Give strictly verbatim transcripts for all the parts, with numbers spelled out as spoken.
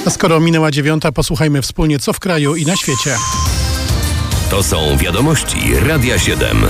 A skoro minęła dziewiąta, posłuchajmy wspólnie, co w kraju i na świecie. To są wiadomości Radia siedem.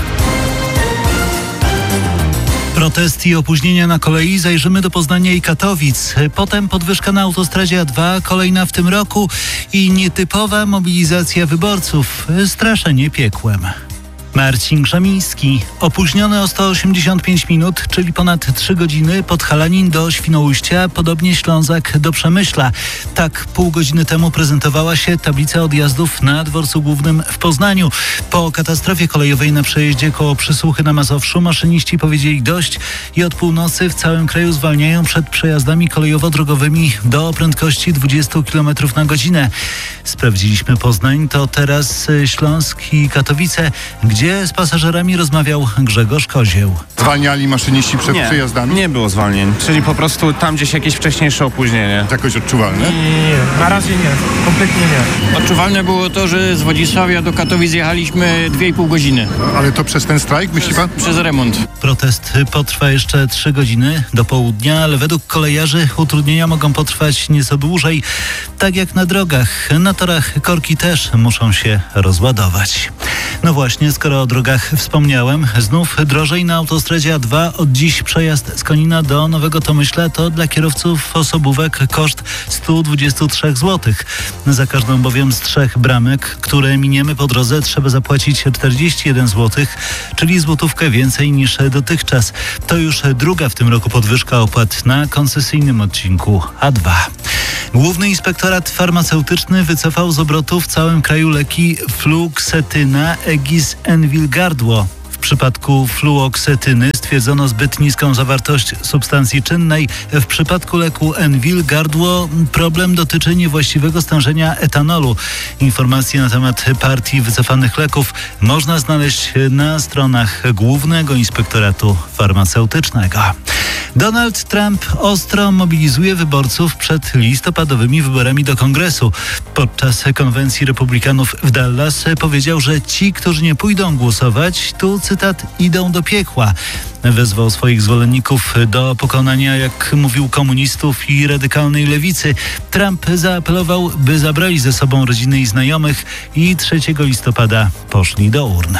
Protest i opóźnienia na kolei, zajrzymy do Poznania i Katowic. Potem podwyżka na autostradzie A dwa, kolejna w tym roku i nietypowa mobilizacja wyborców. Straszenie piekłem. Marcin Krzemiński. Opóźniony o sto osiemdziesiąt pięć minut, czyli ponad trzy godziny, Podhalanin do Świnoujścia, podobnie Ślązak do Przemyśla. Tak pół godziny temu prezentowała się tablica odjazdów na dworcu głównym w Poznaniu. Po katastrofie kolejowej na przejeździe koło Przysłuchy na Mazowszu maszyniści powiedzieli dość i od północy w całym kraju zwalniają przed przejazdami kolejowo-drogowymi do prędkości dwadzieścia kilometrów na godzinę. Sprawdziliśmy Poznań, to teraz Śląsk i Katowice, gdzie z pasażerami rozmawiał Grzegorz Kozieł. Zwalniali maszyniści przed nie, przejazdami? Nie było zwalnień, czyli po prostu tam gdzieś jakieś wcześniejsze opóźnienie. Jakoś odczuwalne? Nie, nie, nie, na razie nie, kompletnie nie. Odczuwalne było to, że z Wodzisławia do Katowic jechaliśmy dwie i pół godziny. Ale to przez ten strajk, myśli pan? Przez remont. Protest potrwa jeszcze trzy godziny do południa, ale według kolejarzy utrudnienia mogą potrwać nieco dłużej. Tak jak na drogach, na torach korki też muszą się rozładować. No właśnie, skoro o drogach wspomniałem, znów drożej na autostradzie A dwa. Od dziś przejazd z Konina do Nowego Tomyśla to dla kierowców osobówek koszt sto dwadzieścia trzy złotych. Za każdą bowiem z trzech bramek, które miniemy po drodze, trzeba zapłacić czterdzieści jeden złotych, czyli złotówkę więcej niż dotychczas. To już druga w tym roku podwyżka opłat na koncesyjnym odcinku A dwa. Główny Inspektorat Farmaceutyczny wycofał z obrotu w całym kraju leki fluoksetyna, Egis, Enwil, Gardło. W przypadku fluoksetyny stwierdzono zbyt niską zawartość substancji czynnej. W przypadku leku Enwil, Gardło problem dotyczy niewłaściwego stężenia etanolu. Informacje na temat partii wycofanych leków można znaleźć na stronach Głównego Inspektoratu Farmaceutycznego. Donald Trump ostro mobilizuje wyborców przed listopadowymi wyborami do Kongresu. Podczas konwencji republikanów w Dallas powiedział, że ci, którzy nie pójdą głosować, tu cytat, idą do piekła. Wezwał swoich zwolenników do pokonania, jak mówił, komunistów i radykalnej lewicy. Trump zaapelował, by zabrali ze sobą rodziny i znajomych i trzeciego listopada poszli do urn.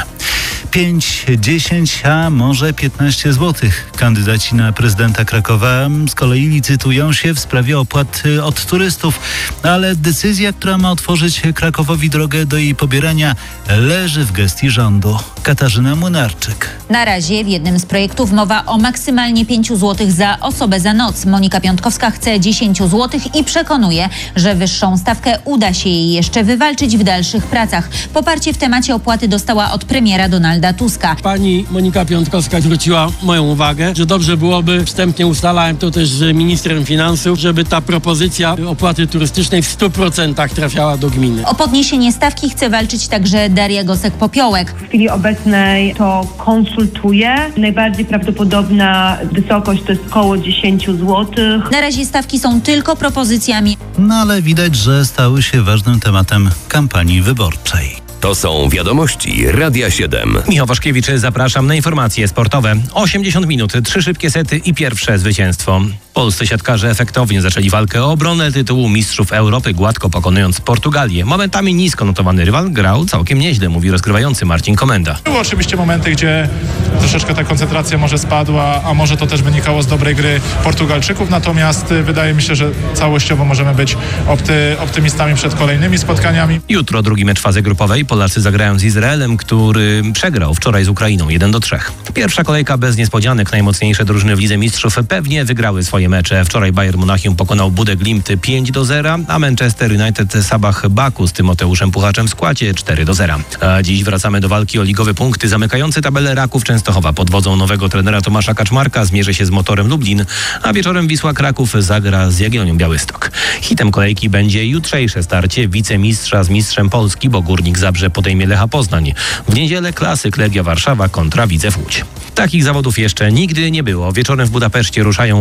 pięć, dziesięć, a może piętnaście złotych. Kandydaci na prezydenta Krakowa z kolei licytują się w sprawie opłat od turystów, ale decyzja, która ma otworzyć Krakowowi drogę do jej pobierania, leży w gestii rządu. Katarzyna Młynarczyk. Na razie w jednym z projektów mowa o maksymalnie pięciu złotych za osobę za noc. Monika Piątkowska chce dziesięć złotych i przekonuje, że wyższą stawkę uda się jej jeszcze wywalczyć w dalszych pracach. Poparcie w temacie opłaty dostała od premiera Donalda Tuska. Pani Monika Piątkowska zwróciła moją uwagę, że dobrze byłoby, wstępnie ustalałem to też z ministrem finansów, żeby ta propozycja opłaty turystycznej w stu procentach trafiała do gminy. O podniesienie stawki chce walczyć także Daria Gosek-Popiołek. W chwili obecnej to konsultuję. Najbardziej prawdopodobna wysokość to jest około dziesięć złotych. Na razie stawki są tylko propozycjami. No ale widać, że stały się ważnym tematem kampanii wyborczej. To są wiadomości Radia siedem. Michał Waszkiewicz, zapraszam na informacje sportowe. osiemdziesiąt minut, trzy szybkie sety i pierwsze zwycięstwo. Polscy siatkarze efektownie zaczęli walkę o obronę tytułu Mistrzów Europy, gładko pokonując Portugalię. Momentami nisko notowany rywal grał całkiem nieźle, mówi rozgrywający Marcin Komenda. Były oczywiście momenty, gdzie troszeczkę ta koncentracja może spadła, a może to też wynikało z dobrej gry Portugalczyków, natomiast wydaje mi się, że całościowo możemy być opty, optymistami przed kolejnymi spotkaniami. Jutro drugi mecz fazy grupowej. Polacy zagrają z Izraelem, który przegrał wczoraj z Ukrainą jeden do trzech. Pierwsza kolejka bez niespodzianek. Najmocniejsze drużyny w Lidze Mistrzów pewnie wygrały swoje mecze. Wczoraj Bayern Monachium pokonał Budę Glimt pięć do zera, a Manchester United Sabah Baku z Tymoteuszem Puchaczem w składzie cztery do zera. A dziś wracamy do walki o ligowe punkty. Zamykający tabelę Raków Częstochowa pod wodzą nowego trenera Tomasza Kaczmarka zmierzy się z Motorem Lublin, a wieczorem Wisła Kraków zagra z Jagiellonią Białystok. Hitem kolejki będzie jutrzejsze starcie wicemistrza z mistrzem Polski, bo Górnik Zabrze podejmie Lecha Poznań. W niedzielę klasyk Legia Warszawa kontra Widzew Łódź. Takich zawodów jeszcze nigdy nie było. Wieczorem w Budapeszcie ruszają World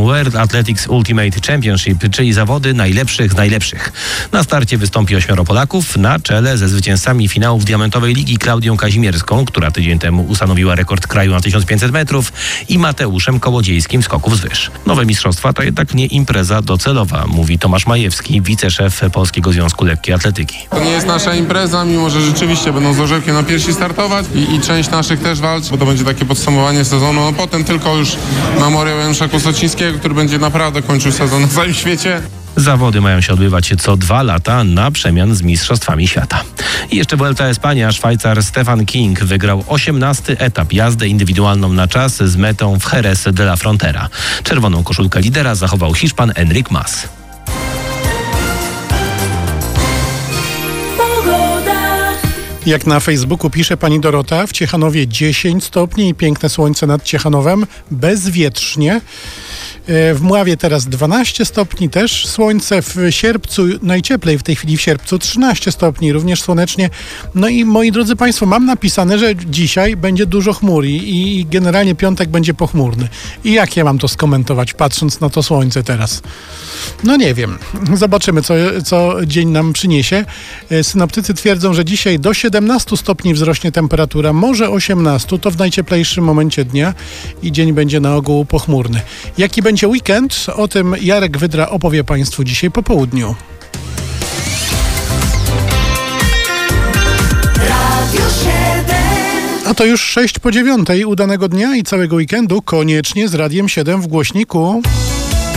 Athletics Ultimate Championship, czyli zawody najlepszych z najlepszych. Na starcie wystąpi ośmioro Polaków, na czele ze zwycięzcami finałów Diamentowej Ligi Klaudią Kazimierską, która tydzień temu ustanowiła rekord kraju na tysiąc pięćset metrów, i Mateuszem Kołodziejskim skoków z wyż. Nowe mistrzostwa to jednak nie impreza docelowa, mówi Tomasz Majewski, wiceszef Polskiego Związku Lekkiej Atletyki. To nie jest nasza impreza, mimo że rzeczywiście będą z orzełkiem na piersi startować i, i część naszych też walczy, bo to będzie takie podsumowanie sezonu. No potem tylko już memoriał Janusza Kusocińskiego, który będzie naprawdę kończył sezon na całym świecie. Zawody mają się odbywać co dwa lata na przemian z Mistrzostwami Świata. I jeszcze Vuelta a España. Szwajcar Stefan King wygrał osiemnasty etap, jazdę indywidualną na czas z metą w Jerez de la Frontera. Czerwoną koszulkę lidera zachował Hiszpan Enric Mas. Jak na Facebooku pisze pani Dorota, w Ciechanowie dziesięć stopni i piękne słońce nad Ciechanowem, bezwietrznie. W Mławie teraz dwanaście stopni, też słońce. W sierpcu, najcieplej w tej chwili w sierpcu, trzynaście stopni, również słonecznie. No i moi drodzy Państwo, mam napisane, że dzisiaj będzie dużo chmur i, i generalnie piątek będzie pochmurny. I jak ja mam to skomentować, patrząc na to słońce teraz? No nie wiem. Zobaczymy, co, co dzień nam przyniesie. Synoptycy twierdzą, że dzisiaj do siedemnastu stopni wzrośnie temperatura, może osiemnaście, to w najcieplejszym momencie dnia i dzień będzie na ogół pochmurny. Jaki będzie weekend? O tym Jarek Wydra opowie Państwu dzisiaj po południu. A to już sześć po dziewiątej. Udanego dnia i całego weekendu koniecznie z Radiem siedem w głośniku.